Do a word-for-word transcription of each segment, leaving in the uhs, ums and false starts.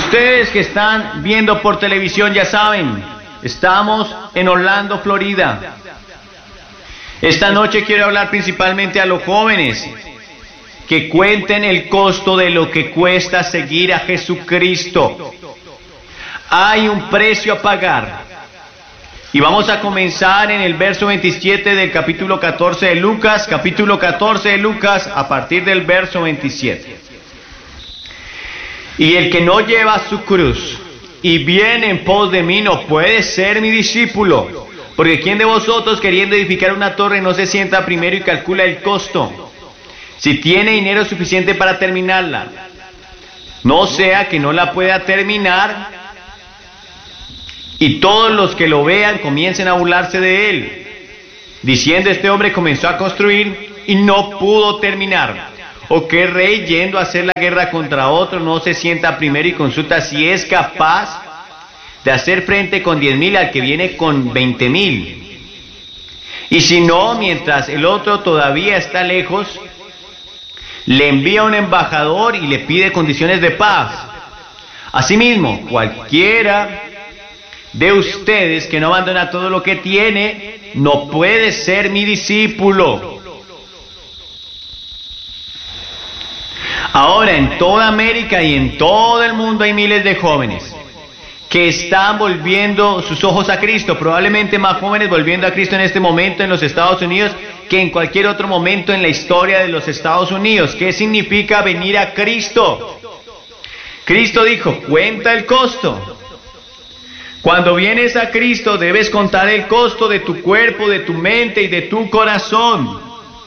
Ustedes que están viendo por televisión ya saben, estamos en Orlando, Florida. Esta noche quiero hablar principalmente a los jóvenes que cuenten el costo de lo que cuesta seguir a Jesucristo. Hay un precio a pagar. Y vamos a comenzar en el verso veintisiete del capítulo catorce de Lucas, capítulo catorce de Lucas, a partir del verso veintisiete. Y el que no lleva su cruz y viene en pos de mí no puede ser mi discípulo. Porque ¿quién de vosotros, queriendo edificar una torre, no se sienta primero y calcula el costo, si tiene dinero suficiente para terminarla? No sea que no la pueda terminar y todos los que lo vean comiencen a burlarse de él, diciendo: este hombre comenzó a construir y no pudo terminar. O qué rey, yendo a hacer la guerra contra otro, no se sienta primero y consulta si es capaz de hacer frente con diez mil al que viene con veinte mil. Y si no, mientras el otro todavía está lejos, le envía un embajador y le pide condiciones de paz. Asimismo, cualquiera de ustedes que no abandona todo lo que tiene, no puede ser mi discípulo. Ahora, en toda América y en todo el mundo hay miles de jóvenes que están volviendo sus ojos a Cristo, probablemente más jóvenes volviendo a Cristo en este momento en los Estados Unidos que en cualquier otro momento en la historia de los Estados Unidos. ¿Qué significa venir a Cristo? Cristo dijo: cuenta el costo. Cuando vienes a Cristo debes contar el costo de tu cuerpo, de tu mente y de tu corazón,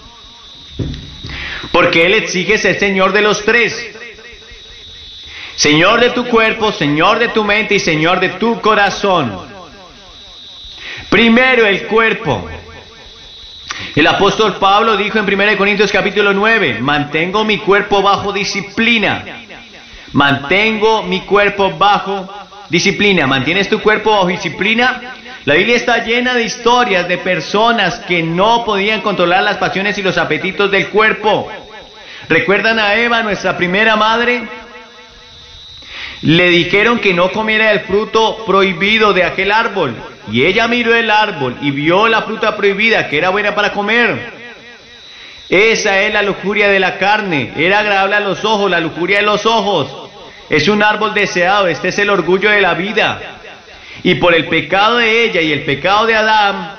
porque Él exige ser Señor de los tres: Señor de tu cuerpo, Señor de tu mente y Señor de tu corazón. Primero el cuerpo. El apóstol Pablo dijo en primera de Corintios capítulo nueve: mantengo mi cuerpo bajo disciplina. Mantengo mi cuerpo bajo disciplina. ¿Mantienes tu cuerpo bajo disciplina? La Biblia está llena de historias de personas que no podían controlar las pasiones y los apetitos del cuerpo. ¿Recuerdan a Eva, nuestra primera madre? Le dijeron que no comiera el fruto prohibido de aquel árbol, y ella miró el árbol y vio la fruta prohibida, que era buena para comer. Esa es la lujuria de la carne, era agradable a los ojos, la lujuria de los ojos. Es un árbol deseado, este es el orgullo de la vida. Y por el pecado de ella y el pecado de Adán,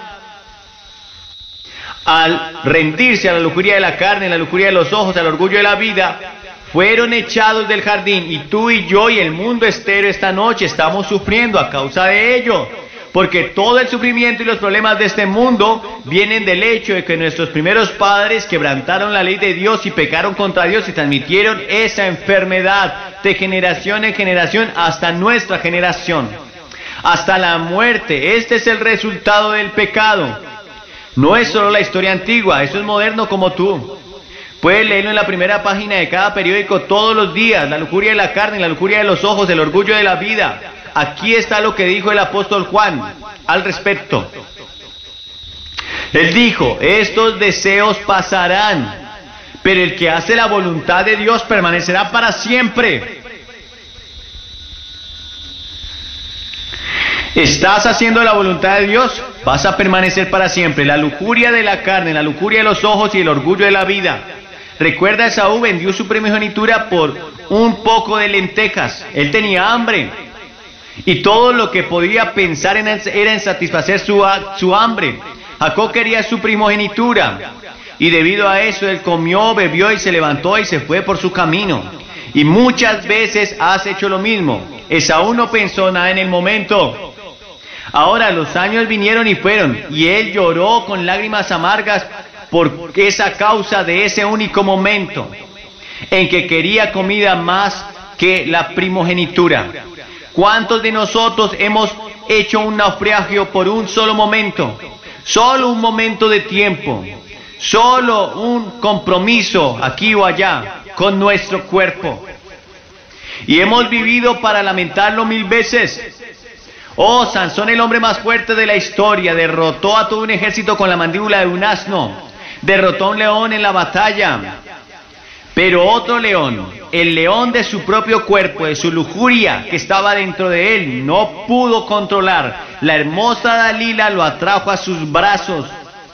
al rendirse a la lujuria de la carne, la lujuria de los ojos, al orgullo de la vida, fueron echados del jardín. Y tú y yo y el mundo entero esta noche estamos sufriendo a causa de ello, porque todo el sufrimiento y los problemas de este mundo vienen del hecho de que nuestros primeros padres quebrantaron la ley de Dios y pecaron contra Dios y transmitieron esa enfermedad de generación en generación hasta nuestra generación, hasta la muerte. Este es el resultado del pecado. No es solo la historia antigua, eso es moderno como tú. Puedes leerlo en la primera página de cada periódico todos los días: la lujuria de la carne, la lujuria de los ojos, el orgullo de la vida. Aquí está lo que dijo el apóstol Juan al respecto. Él dijo: estos deseos pasarán, pero el que hace la voluntad de Dios permanecerá para siempre. ¿Estás haciendo la voluntad de Dios? Vas a permanecer para siempre. La lujuria de la carne, la lujuria de los ojos y el orgullo de la vida. Recuerda, Esaú vendió su primogenitura por un poco de lentejas. Él tenía hambre y todo lo que podía pensar en era en satisfacer su, su hambre. Jacob quería su primogenitura y debido a eso él comió, bebió y se levantó y se fue por su camino. Y muchas veces has hecho lo mismo. Esaú no pensó nada en el momento. Ahora los años vinieron y fueron, y él lloró con lágrimas amargas por esa causa de ese único momento en que quería comida más que la primogenitura. ¿Cuántos de nosotros hemos hecho un naufragio por un solo momento? Solo un momento de tiempo, solo un compromiso aquí o allá con nuestro cuerpo. Y hemos vivido para lamentarlo mil veces. Oh, Sansón, el hombre más fuerte de la historia, derrotó a todo un ejército con la mandíbula de un asno, derrotó a un león en la batalla, Pero otro león, el león de su propio cuerpo, de su lujuria que estaba dentro de él, no pudo controlar. La hermosa Dalila lo atrajo a sus brazos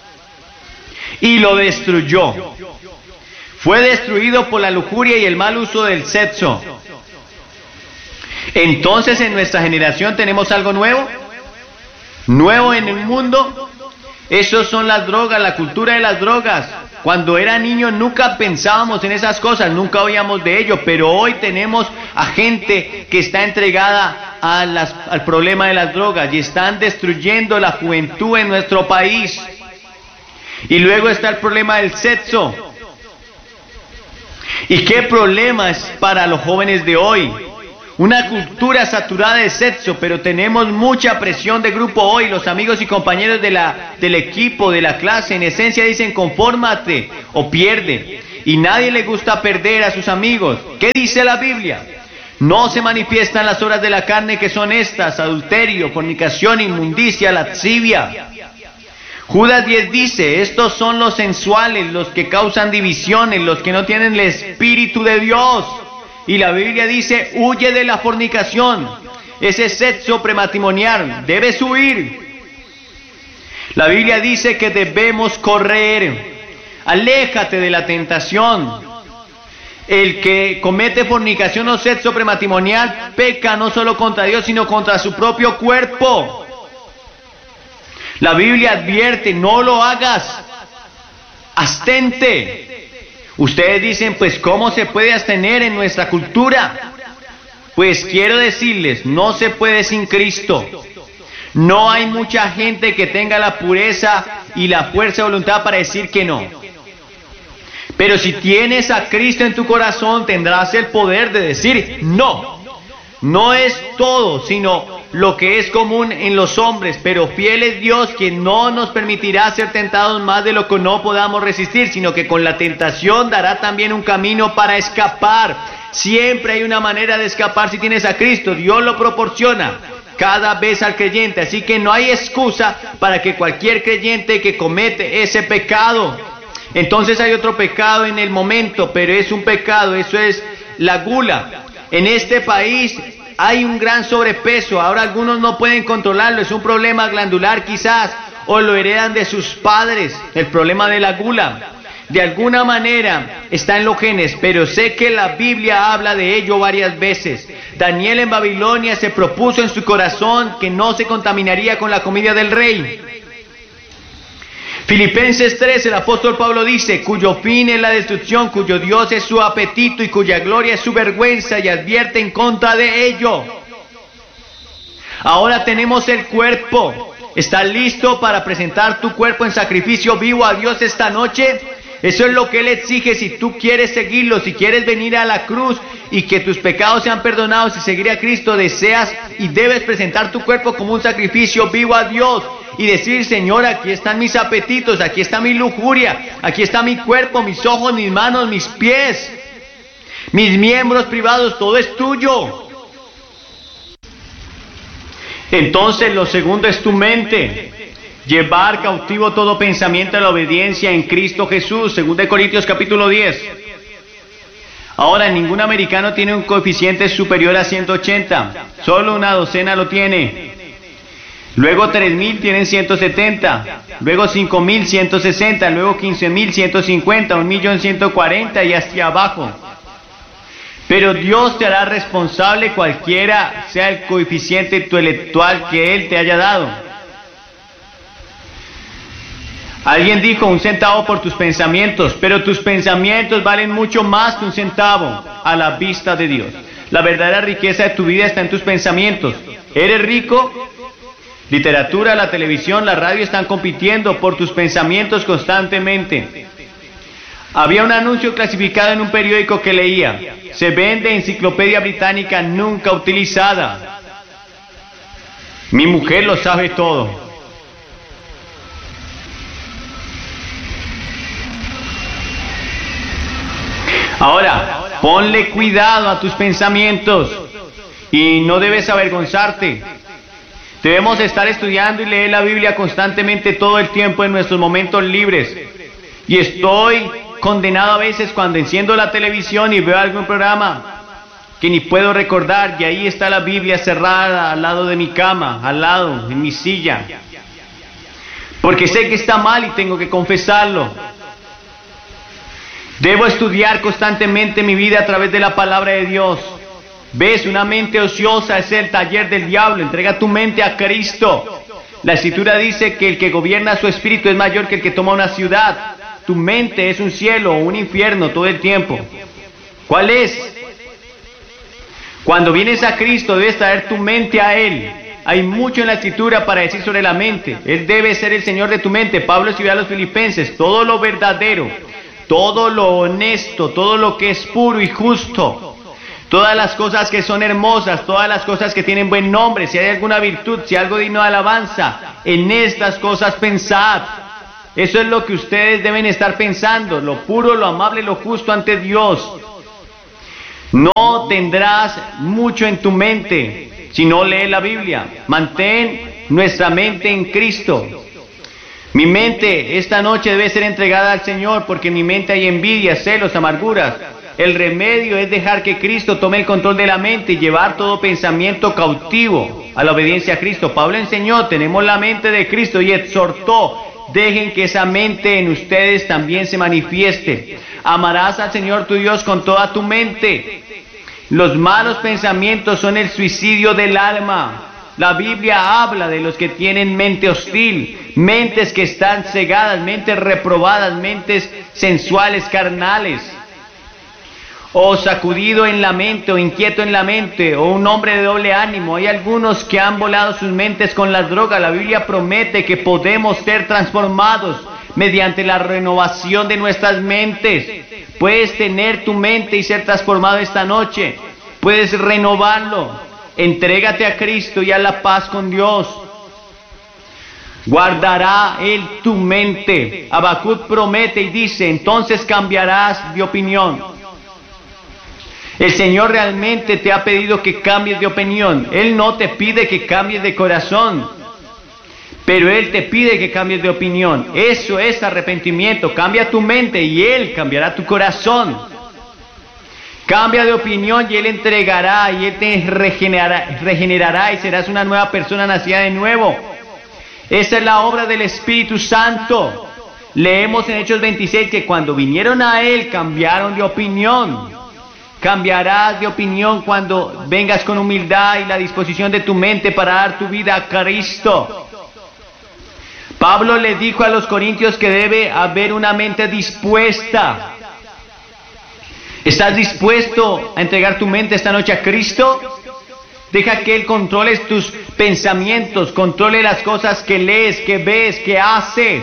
y lo destruyó. Fue destruido por la lujuria y el mal uso del sexo. Entonces en nuestra generación tenemos algo nuevo, nuevo en el mundo. Esos son las drogas, la cultura de las drogas. Cuando era niño nunca pensábamos en esas cosas, nunca oíamos de ello, pero hoy tenemos a gente que está entregada a las, al problema de las drogas y están destruyendo la juventud en nuestro país. Y luego está el problema del sexo. ¿Y qué problema es para los jóvenes de hoy? Una cultura saturada de sexo, pero tenemos mucha presión de grupo hoy. Los amigos y compañeros de la, del equipo, de la clase, en esencia dicen confórmate o pierde. Y nadie le gusta perder a sus amigos. ¿Qué dice la Biblia? No se manifiestan las obras de la carne, que son estas: adulterio, fornicación, inmundicia, lascivia. Judas diez dice: estos son los sensuales, los que causan divisiones, los que no tienen el Espíritu de Dios. Y la Biblia dice: huye de la fornicación, ese sexo prematrimonial, debes huir. La Biblia dice que debemos correr, aléjate de la tentación. El que comete fornicación o sexo prematrimonial peca no solo contra Dios, sino contra su propio cuerpo. La Biblia advierte: no lo hagas, abstente. Ustedes dicen, pues, ¿cómo se puede abstener en nuestra cultura? Pues quiero decirles, no se puede sin Cristo. No hay mucha gente que tenga la pureza y la fuerza de voluntad para decir que no. Pero si tienes a Cristo en tu corazón, tendrás el poder de decir no. No es todo, sino lo que es común en los hombres, pero fiel es Dios, quien no nos permitirá ser tentados más de lo que no podamos resistir, sino que con la tentación dará también un camino para escapar. Siempre hay una manera de escapar si tienes a Cristo. Dios lo proporciona cada vez al creyente, así que no hay excusa para que cualquier creyente que comete ese pecado. Entonces hay otro pecado en el momento, pero es un pecado, eso es la gula. En este país hay un gran sobrepeso, ahora algunos no pueden controlarlo, es un problema glandular quizás, o lo heredan de sus padres, el problema de la gula. De alguna manera está en los genes, pero sé que la Biblia habla de ello varias veces. Daniel en Babilonia se propuso en su corazón que no se contaminaría con la comida del rey. Filipenses tres, el apóstol Pablo dice: cuyo fin es la destrucción, cuyo Dios es su apetito y cuya gloria es su vergüenza, y advierte en contra de ello. Ahora tenemos el cuerpo. ¿Estás listo para presentar tu cuerpo en sacrificio vivo a Dios esta noche? Eso es lo que Él exige si tú quieres seguirlo, si quieres venir a la cruz y que tus pecados sean perdonados y seguir a Cristo. Deseas y debes presentar tu cuerpo como un sacrificio vivo a Dios y decir: Señor, aquí están mis apetitos, aquí está mi lujuria, aquí está mi cuerpo, mis ojos, mis manos, mis pies, mis miembros privados, todo es tuyo. Entonces lo segundo es tu mente. Llevar cautivo todo pensamiento a la obediencia en Cristo Jesús, segunda de Corintios capítulo diez. Ahora, ningún americano tiene un coeficiente superior a ciento ochenta, solo una docena lo tiene. Luego tres mil tienen ciento setenta, luego cinco mil ciento sesenta, luego quince mil ciento cincuenta, un millón ciento cuarenta y hacia abajo. Pero Dios te hará responsable cualquiera sea el coeficiente intelectual que Él te haya dado. Alguien dijo: un centavo por tus pensamientos, pero tus pensamientos valen mucho más que un centavo a la vista de Dios. La verdadera riqueza de tu vida está en tus pensamientos. ¿Eres rico? Literatura, la televisión, la radio están compitiendo por tus pensamientos constantemente. Había un anuncio clasificado en un periódico que leía: se vende enciclopedia británica nunca utilizada. Mi mujer lo sabe todo. Ahora, ponle cuidado a tus pensamientos y no debes avergonzarte. Debemos estar estudiando y leer la Biblia constantemente todo el tiempo en nuestros momentos libres. Y estoy condenado a veces cuando enciendo la televisión y veo algún programa que ni puedo recordar, y ahí está la Biblia cerrada al lado de mi cama, al lado, en mi silla. Porque sé que está mal y tengo que confesarlo. Debo estudiar constantemente mi vida a través de la palabra de Dios. ¿Ves? Una mente ociosa es el taller del diablo. Entrega tu mente a Cristo. La Escritura dice que el que gobierna su espíritu es mayor que el que toma una ciudad. Tu mente es un cielo o un infierno todo el tiempo. ¿Cuál es? Cuando vienes a Cristo debes traer tu mente a Él. Hay mucho en la Escritura para decir sobre la mente. Él debe ser el Señor de tu mente. Pablo escribió a los filipenses: todo lo verdadero, todo lo honesto, todo lo que es puro y justo, todas las cosas que son hermosas, todas las cosas que tienen buen nombre, si hay alguna virtud, si hay algo digno de alabanza, en estas cosas pensad. Eso es lo que ustedes deben estar pensando, lo puro, lo amable, lo justo ante Dios. No tendrás mucho en tu mente si no lees la Biblia. Mantén nuestra mente en Cristo. Mi mente esta noche debe ser entregada al Señor, porque en mi mente hay envidia, celos, amarguras. El remedio es dejar que Cristo tome el control de la mente y llevar todo pensamiento cautivo a la obediencia a Cristo. Pablo enseñó: tenemos la mente de Cristo, y exhortó: dejen que esa mente en ustedes también se manifieste. Amarás al Señor tu Dios con toda tu mente. Los malos pensamientos son el suicidio del alma. La Biblia habla de los que tienen mente hostil, mentes que están cegadas, mentes reprobadas, mentes sensuales, carnales. O sacudido en la mente, o inquieto en la mente, o un hombre de doble ánimo. Hay algunos que han volado sus mentes con las drogas. La Biblia promete que podemos ser transformados mediante la renovación de nuestras mentes. Puedes tener tu mente y ser transformado esta noche. Puedes renovarlo. Entrégate a Cristo y a la paz con Dios. Guardará Él tu mente. Habacuc promete y dice: entonces cambiarás de opinión. El Señor realmente te ha pedido que cambies de opinión. Él no te pide que cambies de corazón, pero Él te pide que cambies de opinión. Eso es arrepentimiento. Cambia tu mente y Él cambiará tu corazón. Cambia de opinión y Él entregará, y Él te regenerará, regenerará y serás una nueva persona nacida de nuevo. Esa es la obra del Espíritu Santo. Leemos en Hechos veintiséis que cuando vinieron a Él cambiaron de opinión. Cambiarás de opinión cuando vengas con humildad y la disposición de tu mente para dar tu vida a Cristo. Pablo le dijo a los corintios que debe haber una mente dispuesta. ¿Estás dispuesto a entregar tu mente esta noche a Cristo? Deja que Él controle tus pensamientos, controle las cosas que lees, que ves, que haces.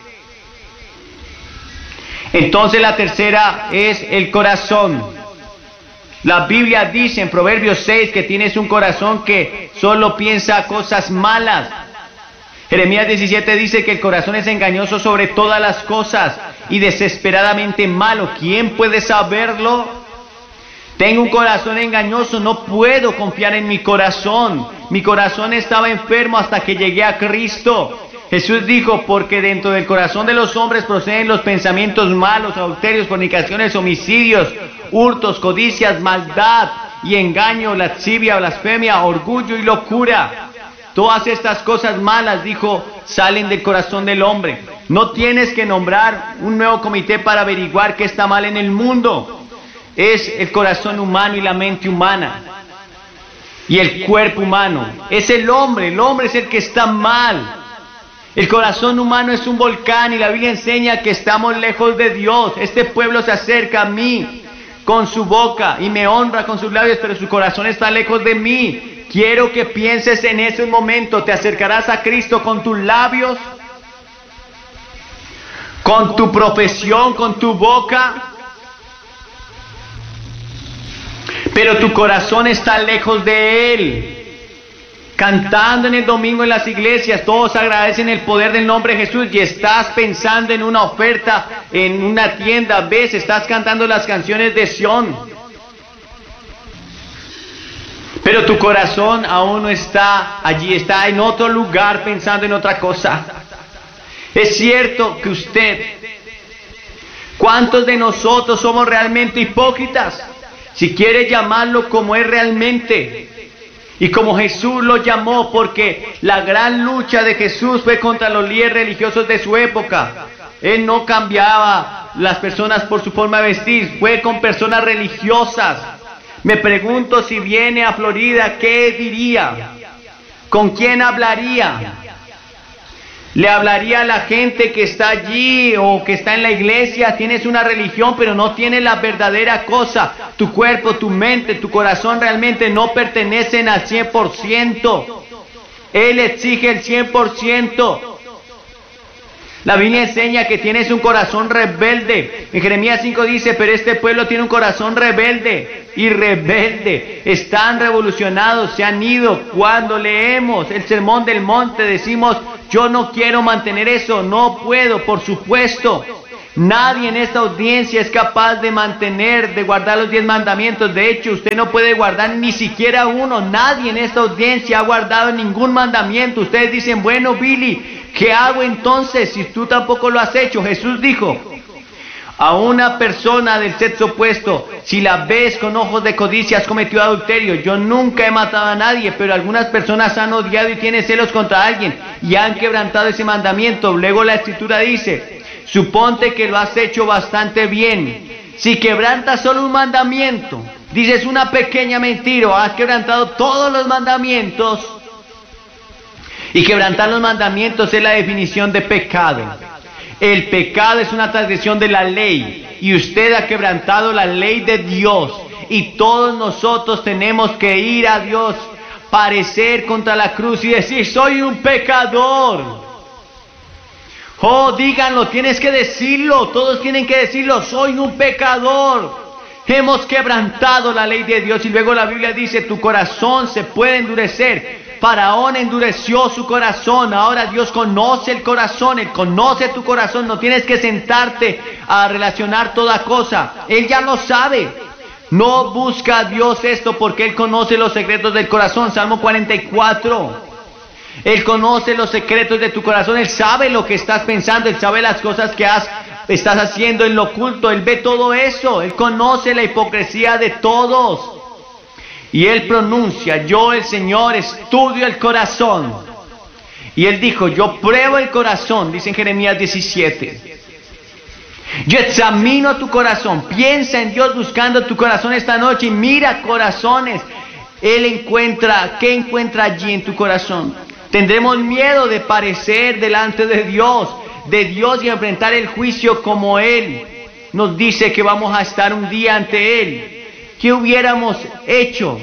Entonces la tercera es el corazón. La Biblia dice en Proverbios seis que tienes un corazón que solo piensa cosas malas. Jeremías diecisiete dice que el corazón es engañoso sobre todas las cosas y desesperadamente malo. ¿Quién puede saberlo? Tengo un corazón engañoso, no puedo confiar en mi corazón. Mi corazón estaba enfermo hasta que llegué a Cristo. Jesús dijo: porque dentro del corazón de los hombres proceden los pensamientos malos, adulterios, fornicaciones, homicidios, hurtos, codicias, maldad y engaño, lascivia, blasfemia, orgullo y locura. Todas estas cosas malas, dijo, salen del corazón del hombre. No tienes que nombrar un nuevo comité para averiguar qué está mal en el mundo. Es el corazón humano y la mente humana y el cuerpo humano. Es el hombre, el hombre es el que está mal. El corazón humano es un volcán y la Biblia enseña que estamos lejos de Dios. Este pueblo se acerca a mí con su boca y me honra con sus labios, pero su corazón está lejos de mí. Quiero que pienses en ese momento. ¿Te acercarás a Cristo con tus labios? ¿Con tu profesión? ¿Con tu boca? Pero tu corazón está lejos de Él. Cantando en el domingo en las iglesias, todos agradecen el poder del nombre de Jesús, y estás pensando en una oferta en una tienda. Ves, estás cantando las canciones de Sión, pero tu corazón aún no está allí, está en otro lugar pensando en otra cosa. Es cierto que usted, ¿Cuántos de nosotros somos realmente hipócritas? Si quieres llamarlo como es realmente. Y como Jesús lo llamó, porque la gran lucha de Jesús fue contra los líderes religiosos de su época. Él no cambiaba las personas por su forma de vestir, fue con personas religiosas. Me pregunto si viene a Florida, ¿qué diría? ¿Con quién hablaría? Le hablaría a la gente que está allí o que está en la iglesia. Tienes una religión, pero no tienes la verdadera cosa. Tu cuerpo, tu mente, tu corazón realmente no pertenecen al cien por ciento. Él exige el cien por ciento. La Biblia enseña que tienes un corazón rebelde. En Jeremías cinco dice, pero este pueblo tiene un corazón rebelde y rebelde. Están revolucionados, se han ido. Cuando leemos el Sermón del Monte decimos, yo no quiero mantener eso, no puedo, por supuesto. Nadie en esta audiencia es capaz de mantener, de guardar los diez mandamientos. De hecho, usted no puede guardar ni siquiera uno. Nadie en esta audiencia ha guardado ningún mandamiento. Ustedes dicen, bueno, Billy, ¿qué hago entonces si tú tampoco lo has hecho? Jesús dijo, a una persona del sexo opuesto, si la ves con ojos de codicia, has cometido adulterio. Yo nunca he matado a nadie, pero algunas personas han odiado y tienen celos contra alguien y han quebrantado ese mandamiento. Luego la Escritura dice, suponte que lo has hecho bastante bien. Si quebrantas solo un mandamiento, dices una pequeña mentira, o has quebrantado todos los mandamientos. Y quebrantar los mandamientos es la definición de pecado. El pecado es una transgresión de la ley. Y usted ha quebrantado la ley de Dios. Y todos nosotros tenemos que ir a Dios, parecer contra la cruz y decir, soy un pecador. Oh, díganlo, tienes que decirlo, todos tienen que decirlo, soy un pecador. Hemos quebrantado la ley de Dios. Y luego la Biblia dice, tu corazón se puede endurecer. Faraón endureció su corazón. Ahora Dios conoce el corazón, Él conoce tu corazón. No tienes que sentarte a relacionar toda cosa, Él ya lo sabe. No busca a Dios esto porque Él conoce los secretos del corazón. Salmo cuarenta y cuatro. Él conoce los secretos de tu corazón. Él sabe lo que estás pensando. Él sabe las cosas que has, estás haciendo en lo oculto. Él ve todo eso. Él conoce la hipocresía de todos. Y Él pronuncia, yo el Señor estudio el corazón. Y Él dijo, yo pruebo el corazón, dice en Jeremías diecisiete. Yo examino tu corazón. Piensa en Dios buscando tu corazón esta noche y mira corazones. Él encuentra, ¿qué encuentra allí en tu corazón? Tendremos miedo de parecer delante de Dios, de Dios y enfrentar el juicio como Él nos dice que vamos a estar un día ante Él. ¿Qué hubiéramos hecho?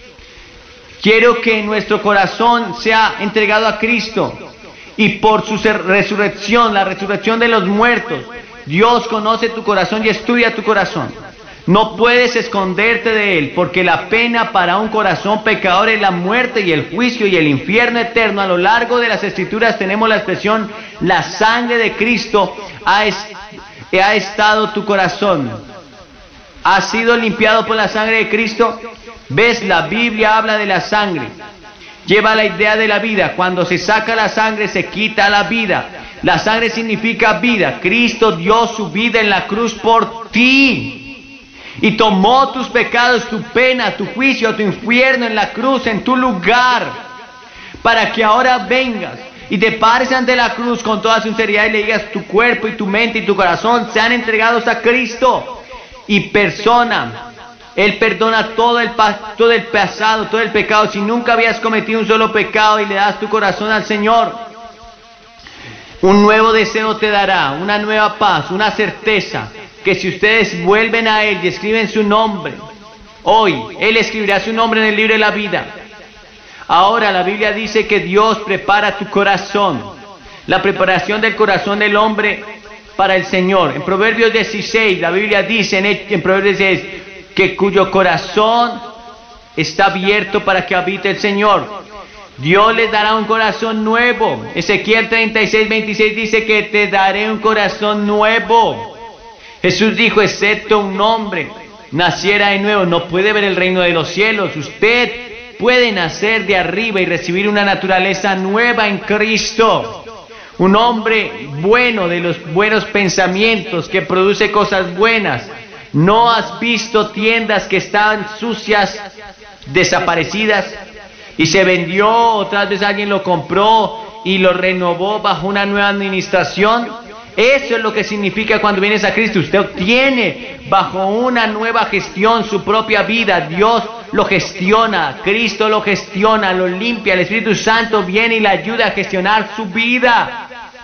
Quiero que nuestro corazón sea entregado a Cristo y por su resurrección, la resurrección de los muertos, Dios conoce tu corazón y estudia tu corazón. No puedes esconderte de Él, porque la pena para un corazón pecador es la muerte y el juicio y el infierno eterno. A lo largo de las Escrituras tenemos la expresión, la sangre de Cristo ha, es, ha estado tu corazón. ¿Has sido limpiado por la sangre de Cristo? ¿Ves? La Biblia habla de la sangre. Lleva la idea de la vida. Cuando se saca la sangre, se quita la vida. La sangre significa vida. Cristo dio su vida en la cruz por ti. Y tomó tus pecados, tu pena, tu juicio, tu infierno en la cruz, en tu lugar. Para que ahora vengas y te pares ante la cruz con toda sinceridad y le digas, tu cuerpo y tu mente y tu corazón sean entregados a Cristo. Y persona, Él perdona todo el, todo el pasado, todo el pecado. Si nunca habías cometido un solo pecado y le das tu corazón al Señor, un nuevo deseo te dará, una nueva paz, una certeza, que si ustedes vuelven a Él y escriben su nombre, hoy Él escribirá su nombre en el libro de la vida. Ahora la Biblia dice que Dios prepara tu corazón, la preparación del corazón del hombre para el Señor. En Proverbios dieciséis, la Biblia dice en, en Proverbios dieciséis que cuyo corazón está abierto para que habite el Señor. Dios les dará un corazón nuevo. Ezequiel treinta y seis, veintiséis dice que te daré un corazón nuevo. Jesús dijo, excepto un hombre naciera de nuevo, no puede ver el reino de los cielos. Usted puede nacer de arriba y recibir una naturaleza nueva en Cristo. un hombre bueno, de los buenos pensamientos, que produce cosas buenas. ¿No has visto tiendas que estaban sucias, desaparecidas, y se vendió, otras veces alguien lo compró y lo renovó bajo una nueva administración? Eso es lo que significa cuando vienes a Cristo. Usted obtiene bajo una nueva gestión su propia vida. Dios lo gestiona, Cristo lo gestiona, lo limpia. El Espíritu Santo viene y le ayuda a gestionar su vida.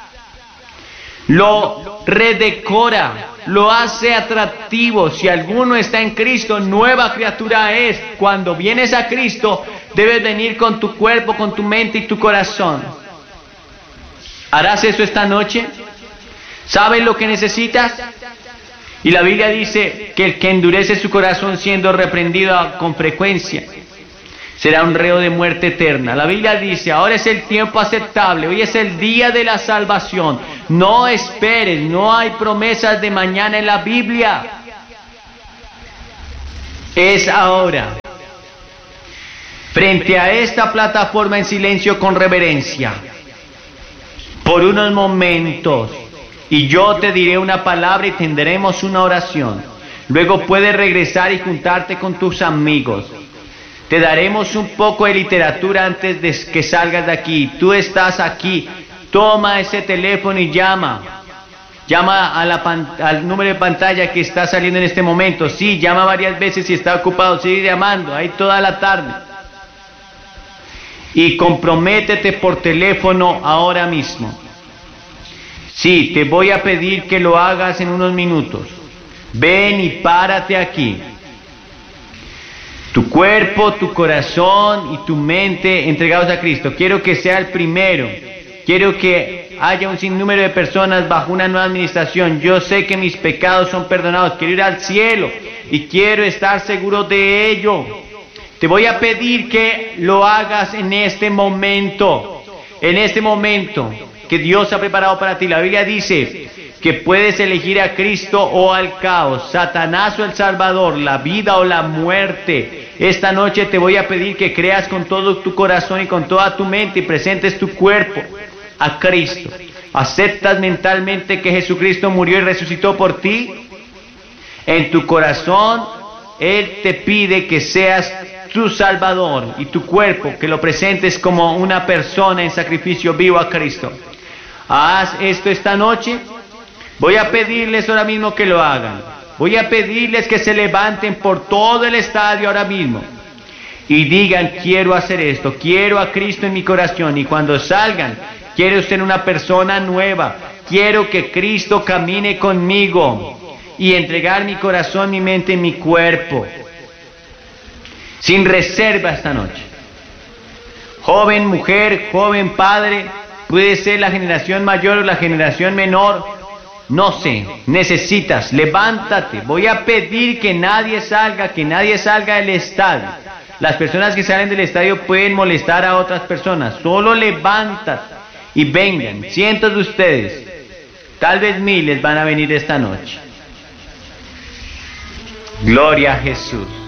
Lo redecora, lo hace atractivo. Si alguno está en Cristo, nueva criatura es. Cuando vienes a Cristo, debes venir con tu cuerpo, con tu mente y tu corazón. ¿Harás eso esta noche? ¿Sabes lo que necesitas? Y la Biblia dice que el que endurece su corazón siendo reprendido con frecuencia será un reo de muerte eterna. La Biblia dice, ahora es el tiempo aceptable, hoy es el día de la salvación. No esperes, no hay promesas de mañana en la Biblia. Es ahora. Frente a esta plataforma en silencio con reverencia, por unos momentos, y yo te diré una palabra y tendremos una oración. Luego puedes regresar y juntarte con tus amigos. Te daremos un poco de literatura antes de que salgas de aquí. Tú estás aquí, toma ese teléfono y llama. Llama a la pan, al número de pantalla que está saliendo en este momento. Sí, llama varias veces si está ocupado, sigue llamando, ahí toda la tarde. Y comprométete por teléfono ahora mismo. Sí, te voy a pedir que lo hagas en unos minutos. Ven y párate aquí. Tu cuerpo, tu corazón y tu mente entregados a Cristo. Quiero que sea el primero. Quiero que haya un sinnúmero de personas bajo una nueva administración. Yo sé que mis pecados son perdonados. Quiero ir al cielo y quiero estar seguro de ello. Te voy a pedir que lo hagas en este momento. En este momento que Dios ha preparado para ti. La Biblia dice que puedes elegir a Cristo o al caos, Satanás o el Salvador, la vida o la muerte. Esta noche te voy a pedir que creas con todo tu corazón y con toda tu mente y presentes tu cuerpo a Cristo. ¿Aceptas mentalmente que Jesucristo murió y resucitó por ti? En tu corazón, Él te pide que seas tu Salvador y tu cuerpo, que lo presentes como una persona en sacrificio vivo a Cristo. Haz esto esta noche. Voy a pedirles ahora mismo que lo hagan. Voy a pedirles que se levanten por todo el estadio ahora mismo y digan, quiero hacer esto, quiero a Cristo en mi corazón. Y cuando salgan, quiero ser una persona nueva, quiero que Cristo camine conmigo y entregar mi corazón, mi mente y mi cuerpo sin reserva esta noche. Joven, mujer, joven, padre, puede ser la generación mayor o la generación menor, no sé, necesitas, levántate. Voy a pedir que nadie salga, que nadie salga del estadio. Las personas que salen del estadio pueden molestar a otras personas. Solo levántate y vengan. Cientos de ustedes, tal vez miles van a venir esta noche. Gloria a Jesús.